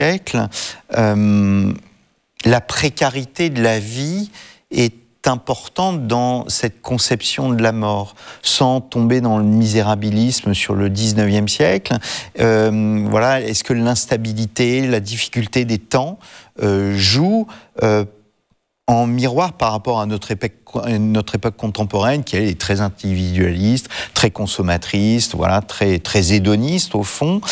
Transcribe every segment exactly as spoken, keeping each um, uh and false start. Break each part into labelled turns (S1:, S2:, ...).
S1: siècle, euh, la précarité de la vie est importante dans cette conception de la mort, sans tomber dans le misérabilisme sur le dix-neuvième siècle. Euh, voilà, est-ce que l'instabilité, la difficulté des temps euh, jouent euh, en miroir par rapport à notre époque, notre époque contemporaine, qui elle, est très individualiste, très consommatrice, voilà, très, très hédoniste au fond,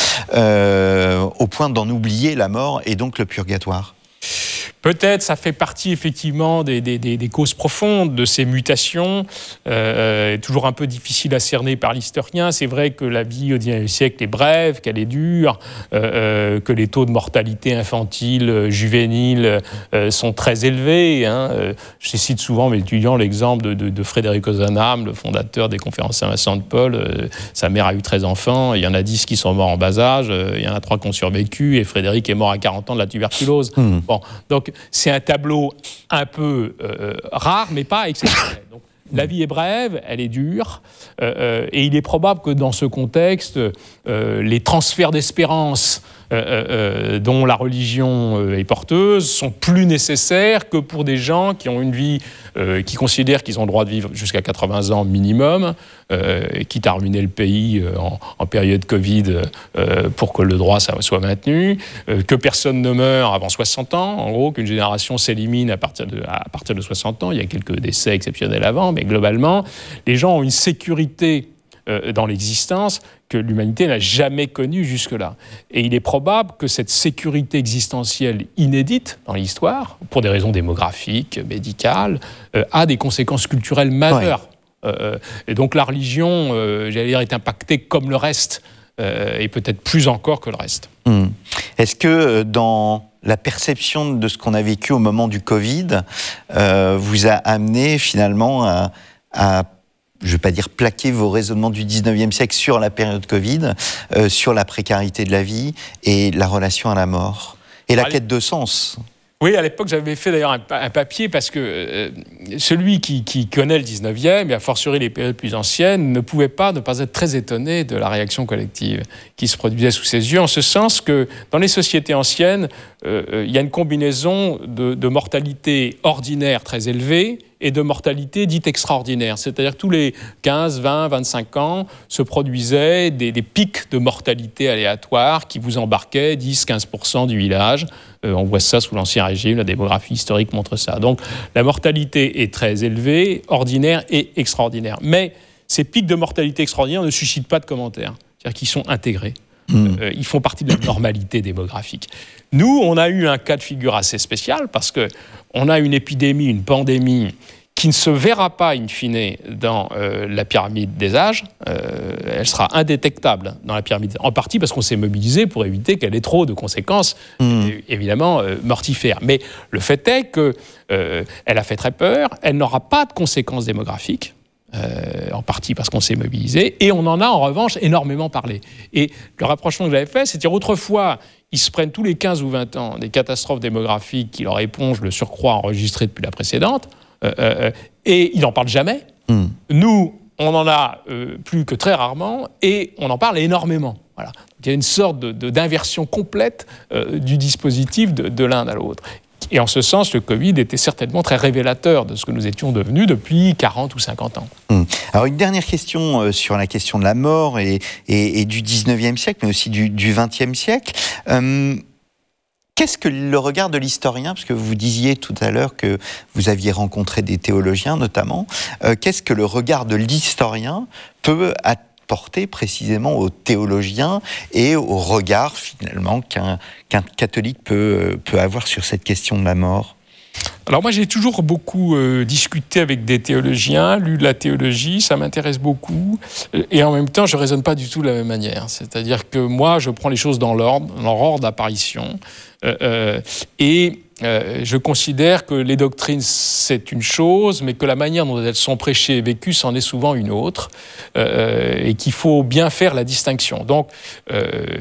S1: euh, au point d'en oublier la mort et donc le purgatoire?
S2: Peut-être, ça fait partie effectivement des, des, des, des causes profondes de ces mutations, euh, toujours un peu difficile à cerner par l'historien. C'est vrai que la vie au dix-neuvième siècle est brève, qu'elle est dure, euh, euh, que les taux de mortalité infantile, juvénile euh, sont très élevés. Hein. Je cite souvent mes étudiants l'exemple de, de, de Frédéric Ozanam, le fondateur des conférences Saint-Vincent de Paul. Euh, sa mère a eu treize enfants, il y en a dix qui sont morts en bas âge, euh, il y en a trois qui ont survécu, et Frédéric est mort à quarante ans de la tuberculose. Mmh. Bon, donc c'est un tableau un peu euh, rare, mais pas exceptionnel. Donc, la vie est brève, elle est dure, euh, et il est probable que dans ce contexte, euh, les transferts d'espérance euh, euh, dont la religion euh, est porteuse sont plus nécessaires que pour des gens qui ont une vie, euh, qui considèrent qu'ils ont le droit de vivre jusqu'à quatre-vingts ans minimum, euh, quitte à ruiner le pays euh, en, en période Covid euh, pour que le droit ça, soit maintenu, euh, que personne ne meurt avant soixante ans, en gros, qu'une génération s'élimine à partir de, à partir de soixante ans. Il y a quelques décès exceptionnels avant, mais globalement, les gens ont une sécurité euh, dans l'existence que l'humanité n'a jamais connue jusque-là. Et il est probable que cette sécurité existentielle inédite dans l'histoire, pour des raisons démographiques, médicales, euh, a des conséquences culturelles majeures. Ouais. Euh, et donc la religion, euh, j'allais dire, est impactée comme le reste, euh, et peut-être plus encore que le reste.
S1: Mmh. Est-ce que dans la perception de ce qu'on a vécu au moment du Covid euh, vous a amené finalement à, à je ne vais pas dire plaquer vos raisonnements du dix-neuvième siècle sur la période Covid, euh, sur la précarité de la vie et la relation à la mort et la Allez. quête de sens?
S2: Oui, à l'époque, j'avais fait d'ailleurs un, un papier parce que euh, celui qui, qui connaît le dix-neuvième, et a fortiori les périodes plus anciennes, ne pouvait pas ne pas être très étonné de la réaction collective qui se produisait sous ses yeux, en ce sens que dans les sociétés anciennes, euh, il y a une combinaison de, de mortalité ordinaire très élevée et de mortalité dite extraordinaire. C'est-à-dire que tous les quinze, vingt, vingt-cinq ans se produisaient des, des pics de mortalité aléatoires qui vous embarquaient dix à quinze pour cent du village. Euh, on voit ça sous l'Ancien Régime, la démographie historique montre ça. Donc la mortalité est très élevée, ordinaire et extraordinaire. Mais ces pics de mortalité extraordinaire ne suscitent pas de commentaires, c'est-à-dire qu'ils sont intégrés. Mmh. Euh, ils font partie de la normalité démographique. Nous, on a eu un cas de figure assez spécial parce qu'on a une épidémie, une pandémie qui ne se verra pas, in fine, dans euh, la pyramide des âges. Euh, elle sera indétectable dans la pyramide, en partie parce qu'on s'est mobilisé pour éviter qu'elle ait trop de conséquences, mmh. évidemment, euh, mortifères. Mais le fait est qu'elle euh, a fait très peur, elle n'aura pas de conséquences démographiques, Euh, en partie parce qu'on s'est mobilisé, et on en a en revanche énormément parlé. Et le rapprochement que j'avais fait, c'est-à-dire autrefois, ils se prennent tous les quinze ou vingt ans des catastrophes démographiques qui leur épongent le surcroît enregistré depuis la précédente, euh, euh, et ils n'en parlent jamais. Mm. Nous, on en a euh, plus que très rarement, et on en parle énormément. Voilà. Il y a une sorte de, de, d'inversion complète euh, du dispositif de, de l'un à l'autre. Et en ce sens, le Covid était certainement très révélateur de ce que nous étions devenus depuis quarante ou cinquante ans.
S1: Mmh. Alors une dernière question euh, sur la question de la mort et, et, et du dix-neuvième siècle, mais aussi du, du vingtième siècle. Euh, qu'est-ce que le regard de l'historien, parce que vous disiez tout à l'heure que vous aviez rencontré des théologiens notamment, euh, qu'est-ce que le regard de l'historien peut atteindre porté précisément aux théologiens et au regard finalement qu'un, qu'un catholique peut, peut avoir sur cette question de la mort?
S2: Alors moi j'ai toujours beaucoup euh, discuté avec des théologiens, lu de la théologie, ça m'intéresse beaucoup, et en même temps je ne raisonne pas du tout de la même manière. C'est-à-dire que moi je prends les choses dans l'ordre, dans leur ordre d'apparition, euh, euh, et Euh, je considère que les doctrines, c'est une chose, mais que la manière dont elles sont prêchées et vécues, c'en est souvent une autre, euh, et qu'il faut bien faire la distinction. Donc, euh,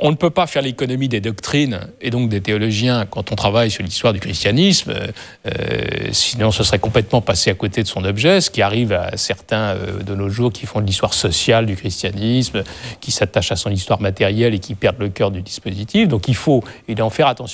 S2: on ne peut pas faire l'économie des doctrines et donc des théologiens quand on travaille sur l'histoire du christianisme, euh, sinon ce serait complètement passé à côté de son objet, ce qui arrive à certains euh, de nos jours qui font de l'histoire sociale du christianisme, qui s'attachent à son histoire matérielle et qui perdent le cœur du dispositif. Donc il faut et en faire attention.